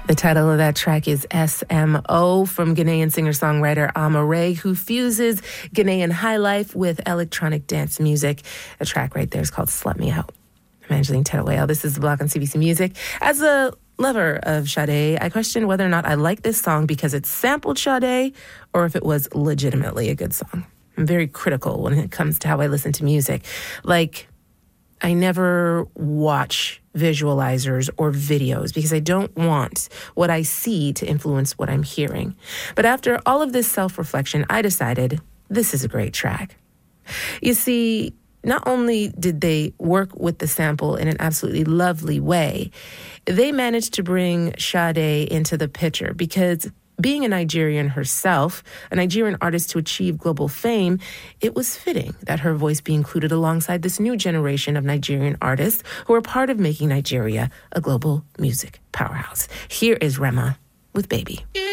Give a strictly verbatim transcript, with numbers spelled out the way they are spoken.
The title of that track is S M O from Ghanaian singer-songwriter Amaarae, who fuses Ghanaian high life with electronic dance music. The track right there is called Slut Me Out. I'm Angeline Tettawale. This is The Block on C B C Music. As a lover of Sade, I question whether or not I like this song because it sampled Sade or if it was legitimately a good song. I'm very critical when it comes to how I listen to music. Like, I never watch visualizers or videos because I don't want what I see to influence what I'm hearing. But after all of this self-reflection, I decided this is a great track. You see, not only did they work with the sample in an absolutely lovely way, they managed to bring Sade into the picture because being a Nigerian herself, a Nigerian artist to achieve global fame, it was fitting that her voice be included alongside this new generation of Nigerian artists who are part of making Nigeria a global music powerhouse. Here is Rema with Baby.